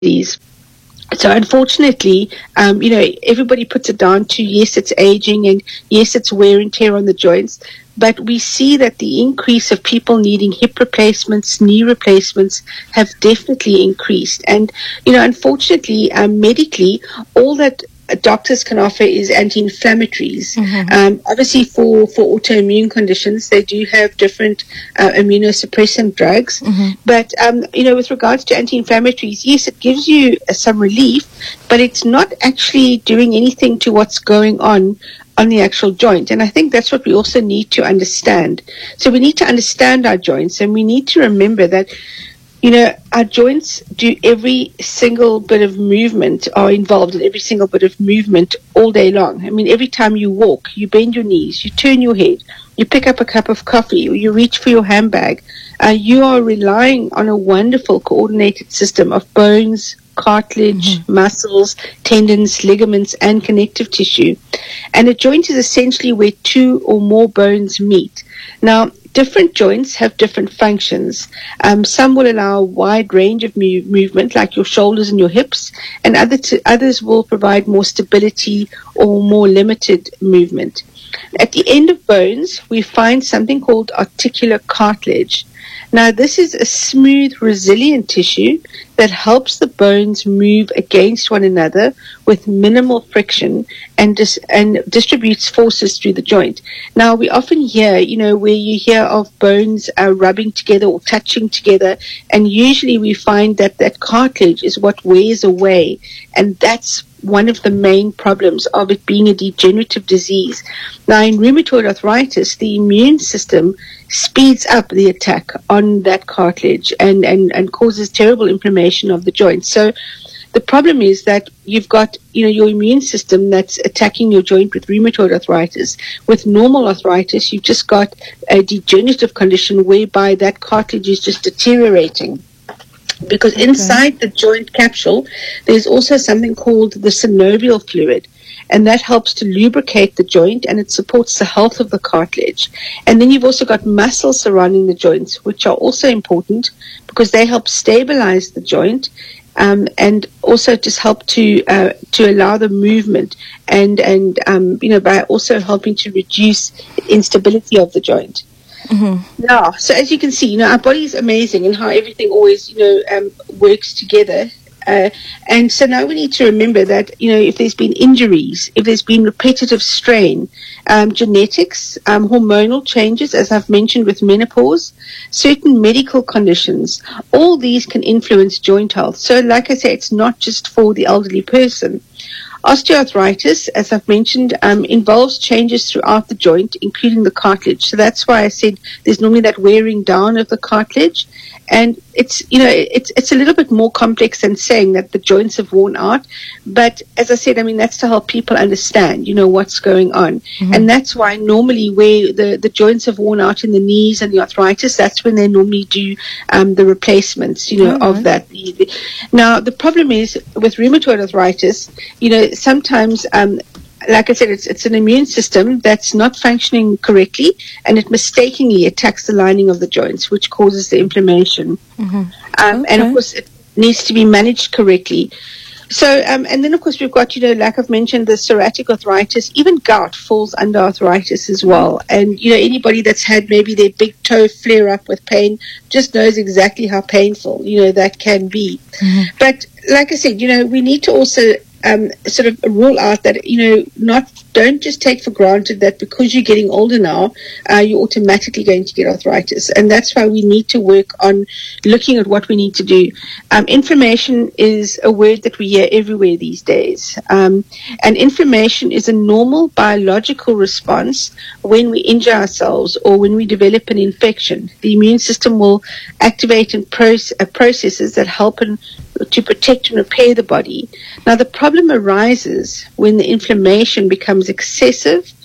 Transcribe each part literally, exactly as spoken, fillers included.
disease. So unfortunately, um, you know, everybody puts it down to, yes, it's aging and yes, it's wear and tear on the joints. But we see that the increase of people needing hip replacements, knee replacements have definitely increased. And, you know, unfortunately, um, medically, all that doctors can offer is anti-inflammatories. Mm-hmm. Um, obviously, for, for autoimmune conditions, they do have different uh, immunosuppressant drugs. Mm-hmm. But, um, you know, with regards to anti-inflammatories, yes, it gives you uh, some relief, but it's not actually doing anything to what's going on on the actual joint. And I think that's what we also need to understand. So we need to understand our joints, and we need to remember that, you know, our joints do every single bit of movement, are involved in every single bit of movement all day long. I mean, every time you walk, you bend your knees, you turn your head, you pick up a cup of coffee, or you reach for your handbag. Uh, you are relying on a wonderful coordinated system of bones, cartilage, mm-hmm. muscles, tendons, ligaments, and connective tissue. And a joint is essentially where two or more bones meet. Now, different joints have different functions. Um, some will allow a wide range of move, movement, like your shoulders and your hips, and other t- others will provide more stability or more limited movement. At the end of bones, we find something called articular cartilage. Now, this is a smooth, resilient tissue that helps the bones move against one another with minimal friction and dis- and distributes forces through the joint. Now, we often hear, you know, where you hear of bones uh, rubbing together or touching together, and usually we find that that cartilage is what wears away, and that's one of the main problems of it being a degenerative disease. Now, in rheumatoid arthritis, the immune system speeds up the attack on that cartilage and, and, and causes terrible inflammation of the joint. So the problem is that you've got, you know, your immune system that's attacking your joint with rheumatoid arthritis. With normal arthritis, you've just got a degenerative condition whereby that cartilage is just deteriorating. Because okay. inside the joint capsule, there's also something called the synovial fluid, and that helps to lubricate the joint, and it supports the health of the cartilage. And then you've also got muscles surrounding the joints, which are also important because they help stabilize the joint, um, and also just help to uh, to allow the movement, and and um, you know, by also helping to reduce the instability of the joint. Mm-hmm. Yeah, so as you can see, you know, our body is amazing and how everything always, you know, um, works together. Uh, and so now we need to remember that, you know, if there's been injuries, if there's been repetitive strain, um, genetics, um, hormonal changes, as I've mentioned with menopause, certain medical conditions, all these can influence joint health. So like I say, it's not just for the elderly person. Osteoarthritis, as I've mentioned, um, involves changes throughout the joint, including the cartilage. So that's why I said there's normally that wearing down of the cartilage. And it's, you know, it's it's a little bit more complex than saying that the joints have worn out. But as I said, I mean, that's to help people understand, you know, what's going on. Mm-hmm. And that's why normally where the, the joints have worn out in the knees and the arthritis, that's when they normally do um, the replacements, you know, mm-hmm. of that. Now, the problem is with rheumatoid arthritis, you know, sometimes um, like I said, it's it's an immune system that's not functioning correctly, and it mistakenly attacks the lining of the joints, which causes the inflammation. Mm-hmm. Um, okay. And of course, it needs to be managed correctly. So, um, and then of course we've got, you know, like I've mentioned, the psoriatic arthritis. Even gout falls under arthritis as well. And you know, anybody that's had maybe their big toe flare up with pain just knows exactly how painful, you know, that can be. Mm-hmm. But like I said, you know, we need to also Um, sort of rule out that, you know, not don't just take for granted that because you're getting older now, uh, you're automatically going to get arthritis. And that's why we need to work on looking at what we need to do. Um, inflammation is a word that we hear everywhere these days. Um, and inflammation is a normal biological response when we injure ourselves or when we develop an infection. The immune system will activate and proce- uh, processes that help in, to protect and repair the body. Now, the problem arises when the inflammation becomes excessive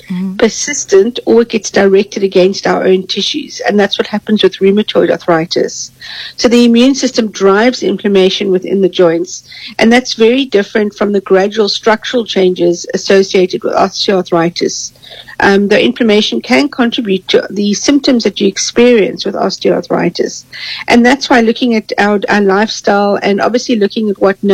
mm-hmm. persistent, or it gets directed against our own tissues. And that's what happens with rheumatoid arthritis. So the immune system drives inflammation within the joints, and that's very different from the gradual structural changes associated with osteoarthritis. Um, the inflammation can contribute to the symptoms that you experience with osteoarthritis. And that's why looking at our, our lifestyle, and obviously looking at what